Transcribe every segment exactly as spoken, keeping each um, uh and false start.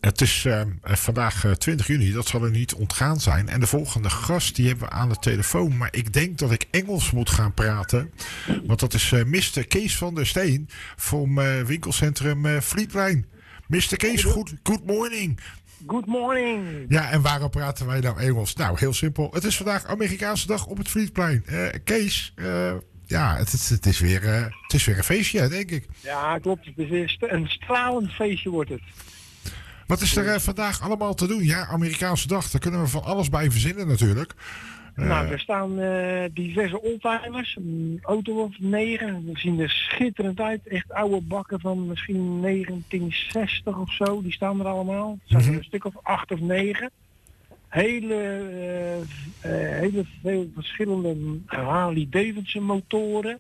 Het is uh, vandaag uh, twintig juni, dat zal er niet ontgaan zijn. En de volgende gast die hebben we aan de telefoon. Maar ik denk dat ik Engels moet gaan praten. Want dat is uh, mister Kees van der Steen van uh, winkelcentrum uh, Vlietplein. mister Kees, good, good morning. Good morning. Ja, en waarom praten wij nou Engels? Nou, heel simpel. Het is vandaag Amerikaanse dag op het Vlietplein. Uh, Kees, uh, ja, het, het, het, is weer, uh, het is weer een feestje, denk ik. Ja, klopt. Het is weer een stralend feestje wordt het. Wat is er uh, vandaag allemaal te doen? Ja, Amerikaanse dag, daar kunnen we van alles bij verzinnen natuurlijk. Uh, nou, er staan uh, diverse oldtimers, een auto of negen. Die zien er schitterend uit. Echt oude bakken van misschien negentien zestig of zo. Die staan er allemaal. Er zijn mm-hmm. een stuk of acht of negen. Hele, uh, uh, hele veel verschillende Harley Davidson motoren.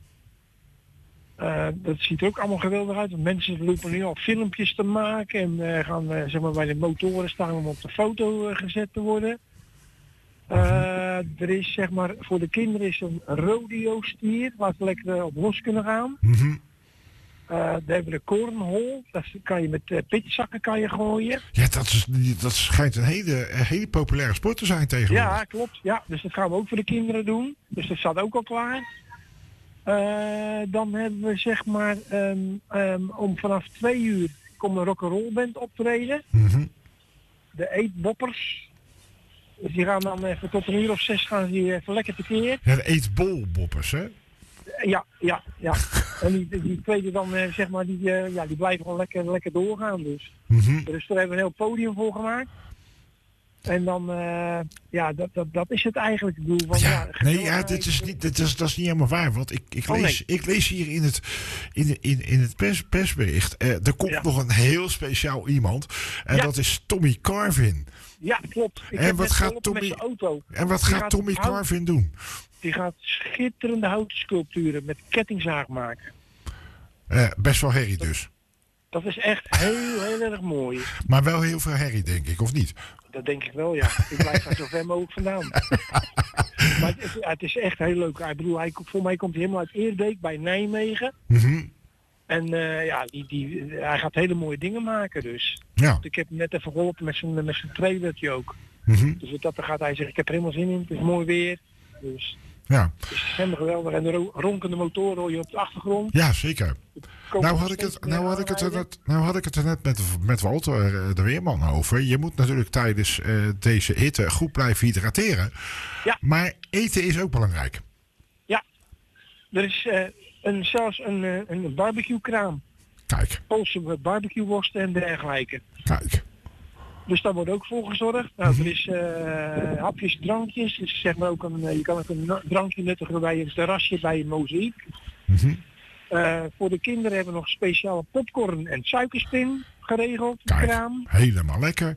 Uh, dat ziet er ook allemaal geweldig uit. Want mensen lopen nu al filmpjes te maken en uh, gaan uh, zeg maar bij de motoren staan om op de foto uh, gezet te worden. Uh, er is zeg maar voor de kinderen is een rodeo stier waar ze lekker uh, op los kunnen gaan. Mm-hmm. Uh, daar hebben we de cornhole. Dat kan je met uh, pitzakken kan je gooien. Ja, dat, is, dat schijnt een hele, een hele populaire sport te zijn tegenwoordig. Ja, klopt. Ja, dus dat gaan we ook voor de kinderen doen. Dus dat staat ook al klaar. Uh, dan hebben we zeg maar um, um, om vanaf twee uur komt een rock'n'roll band optreden. Mm-hmm. De eetboppers. Dus die gaan dan even tot een uur of zes gaan ze even lekker tekeer. Ja, de eetbolboppers, hè? Ja, ja, ja. En die, die tweede dan uh, zeg maar die, uh, ja, die blijven gewoon lekker, lekker doorgaan dus. Mm-hmm. Dus daar hebben we een heel podium voor gemaakt. En dan, uh, ja, dat, dat, dat is het eigenlijk. Ik bedoel, van, ja, ja, nee, ja, dit is niet, dit is, dat is niet helemaal waar. Want ik, ik, oh, lees, nee. ik lees hier in het, in, in, in het pers, persbericht. Uh, er komt ja. nog een heel speciaal iemand. En ja. dat is Tommy Carvin. Ja, klopt. Ik en heb wat gaat Tommy, met zijn auto. En wat die gaat, gaat Tommy hout, Carvin doen? Die gaat schitterende houten sculpturen met kettingzaag maken. Uh, best wel herrie dus. Dat is echt heel, heel erg mooi. Maar wel heel veel herrie, denk ik, of niet? Dat denk ik wel, ja. Ik blijf daar zo ver mogelijk vandaan. Maar het is, het is echt heel leuk. Ik bedoel, hij, voor mij komt hij helemaal uit Eerbeek bij Nijmegen. Mm-hmm. En uh, ja, die, die, hij gaat hele mooie dingen maken dus. Ja. Ik heb hem net even geholpen met zijn, met zijn trailertje ook. Mm-hmm. Dus dat gaat hij zeggen, ik heb er helemaal zin in. Het is mooi weer. Dus ja. het is helemaal geweldig. En de ro- ronkende motoren hoor je op de achtergrond. Ja, zeker. Nou had, ik het, nou, had ik het er net, nou had ik het er net met, met Walter, de weerman, over. Je moet natuurlijk tijdens uh, deze hitte goed blijven hydrateren. Ja. Maar eten is ook belangrijk. Ja. Er is uh, een, zelfs een, uh, een barbecue kraam. Kijk. Poolse barbecue worsten en dergelijke. Kijk. Dus daar wordt ook voor gezorgd. Nou, mm-hmm. Er is uh, hapjes, drankjes. Dus zeg maar ook een, uh, je kan ook een drankje nuttigen bij een terrasje bij een mozaïek. Mm-hmm. Uh, voor de kinderen hebben we nog speciale popcorn en suikerspin geregeld. Kijk, kraam. Helemaal lekker.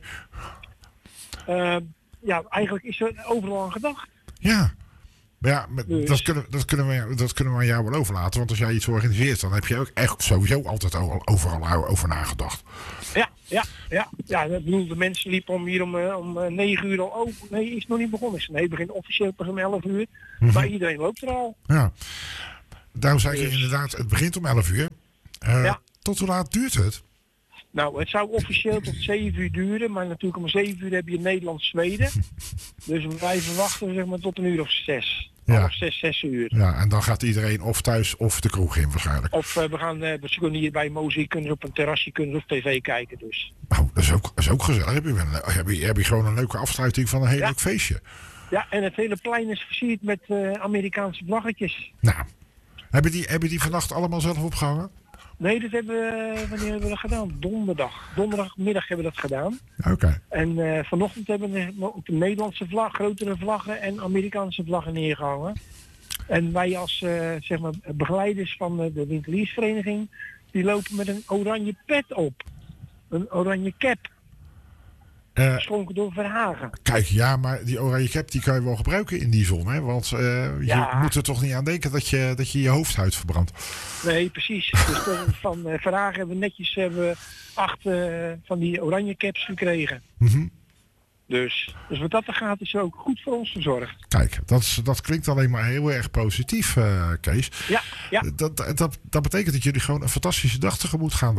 Uh, ja, eigenlijk is er overal aan gedacht. Ja. Ja, met, dus. dat, kunnen, dat, kunnen we, dat kunnen we aan jou wel overlaten. Want als jij iets organiseert, dan heb je ook echt sowieso altijd overal over nagedacht. Ja, ja, ja. Ja, ik bedoel, de mensen liepen om hier om, om negen uur al open. Nee, is nog niet begonnen. Nee, het begint officieel pas om elf uur. Mm-hmm. Maar iedereen loopt er al. Ja. Nou zei je inderdaad, het begint om elf uur. Uh, ja. Tot hoe laat duurt het? Nou, het zou officieel tot zeven uur duren, maar natuurlijk om zeven uur heb je Nederland-Zweden. Dus wij verwachten zeg maar tot een uur of zes. Ja. Of zes, zes uur. Ja, en dan gaat iedereen of thuis of de kroeg in waarschijnlijk. Of uh, we gaan, uh, we kunnen hier bij Mozie, kunnen op een terrasje, kunnen op tv kijken dus. Nou, dat is ook, dat is ook gezellig. Heb je, een, heb, je, heb je gewoon een leuke afsluiting van een heel ja. leuk feestje. Ja, en het hele plein is versierd met uh, Amerikaanse vlaggetjes. Nou, hebben die, hebben die vannacht allemaal zelf opgehangen? Nee, dat hebben we, wanneer hebben we dat gedaan? Donderdag. Donderdagmiddag hebben we dat gedaan. Oké. Okay. En uh, vanochtend hebben we ook de Nederlandse vlag, grotere vlaggen en Amerikaanse vlaggen neergehangen. En wij als uh, zeg maar begeleiders van uh, de winkeliersvereniging, die lopen met een oranje pet op. Een oranje cap. Uh, geschonken door Verhagen. Kijk, ja, maar die oranje cap die kan je wel gebruiken in die zon, hè? Want uh, je ja. moet er toch niet aan denken dat je dat je, je hoofdhuid verbrandt. Nee, precies. Dus van uh, Verhagen hebben we netjes hebben we acht uh, van die oranje caps gekregen. Mm-hmm. Dus, dus wat dat er gaat is ook goed voor ons verzorgd. Kijk, dat, dat klinkt alleen maar heel erg positief, uh, Kees. Ja, ja. Dat, dat, dat betekent dat jullie gewoon een fantastische dag tegemoet gaan daar.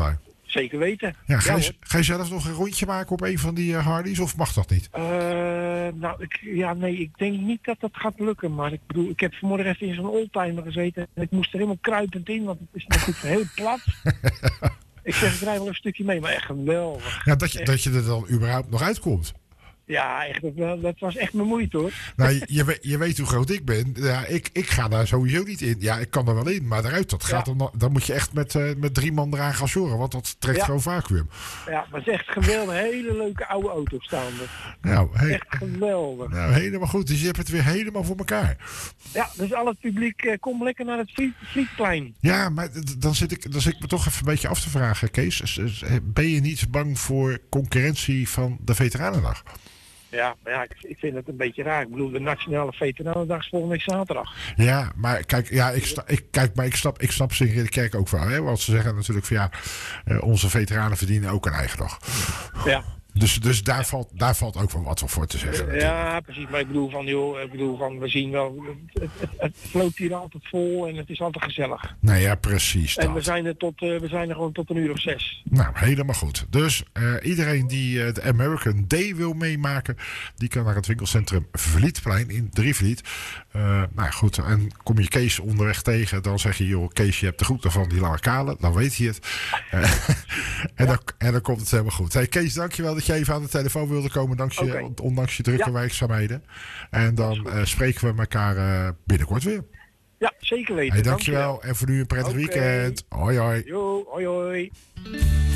Zeker weten. Ja, ga, Ja, je, hoor. ga je zelf nog een rondje maken op een van die uh, Harleys of mag dat niet? Eh, nou, ik, ja, nee, ik denk niet dat dat gaat lukken. Maar ik bedoel, ik heb vanmorgen even in zo'n oldtimer gezeten. En ik moest er helemaal kruipend in, want het is natuurlijk heel plat. Ik zeg, ik rijd wel een stukje mee, maar echt geweldig. Ja, dat je, Echt. dat je er dan überhaupt nog uitkomt. Ja, echt, dat, dat was echt mijn moeite hoor. Nou, je, je, weet, je weet hoe groot ik ben. Ja, ik, ik ga daar sowieso niet in. Ja, ik kan er wel in, maar eruit, dat gaat Ja. dan, dan moet je echt met, uh, met drie man eraan gaan zorgen, want dat trekt Ja. gewoon vacuüm. Ja, maar het is echt geweldig. Hele leuke oude auto's staan er. Nou, he, Echt geweldig. nou, helemaal goed. Dus je hebt het weer helemaal voor elkaar. Ja, dus al het publiek, eh, kom lekker naar het Vliet, Vlietplein. Ja, maar d- dan zit, ik, dan zit ik me toch even een beetje af te vragen, Kees. S- s- Ben je niet bang voor concurrentie van de Veteranendag? Ja, maar ja, ik, ik vind het een beetje raar. Ik bedoel, de Nationale Veteranendag is volgende week zaterdag. Ja, maar kijk, ja, ik, sta, ik, kijk, maar ik snap, ik snap ze in de kerk ook wel. Hè? Want ze zeggen natuurlijk van ja, eh, onze veteranen verdienen ook een eigen dag. Ja. Dus, dus daar, valt, daar valt ook wel wat voor te zeggen. natuurlijk. Ja, precies. Maar ik bedoel van, joh, ik bedoel van, we zien wel, het, het, het vloot hier altijd vol en het is altijd gezellig. Nou ja, precies En we dat. zijn er tot, uh, we zijn er gewoon tot een uur of zes. Nou, helemaal goed. Dus uh, iedereen die uh, de American Day wil meemaken, die kan naar het winkelcentrum Vlietplein in Drievliet. Uh, nou ja, goed. En kom je Kees onderweg tegen, dan zeg je, joh, Kees, je hebt de groeten van die lange kale. Dan weet hij het. Uh, en, dan, en dan komt het helemaal goed. Hey, Kees, dankjewel dat je even aan de telefoon wilde komen, dank je, Okay. ondanks je drukke Ja. werkzaamheden. En dan uh, spreken we elkaar uh, binnenkort weer. Ja, zeker weten. Hey, dankjewel. En voor nu een prettig Okay. weekend. Hoi, hoi. Jo, hoi hoi.